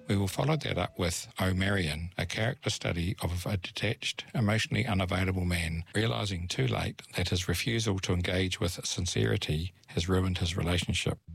We will follow that up with O'Marion, a character study of a detached, emotionally unavailable man realising too late that his refusal to engage with sincerity has ruined his relationship.